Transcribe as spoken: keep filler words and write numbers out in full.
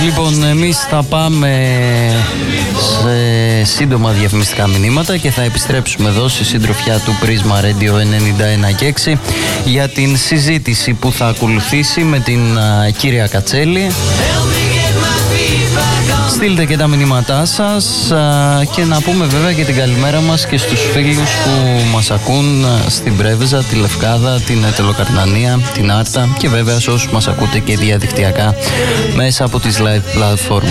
Λοιπόν, εμείς θα πάμε σε σύντομα διαφημιστικά μηνύματα και θα επιστρέψουμε εδώ στη συντροφιά του Πρίσμα Radio ενενήντα ένα και έξι για την συζήτηση που θα ακολουθήσει με την α, κυρία Κατσέλη. Στείλτε και τα μηνύματά σας α, και να πούμε βέβαια και την καλημέρα μας και στους φίλους που μας ακούν στην Πρέβεζα, τη Λευκάδα, την Ετελοκαρνανία, την Άρτα και βέβαια σε όσους μας ακούτε και διαδικτυακά μέσα από τις live platforms.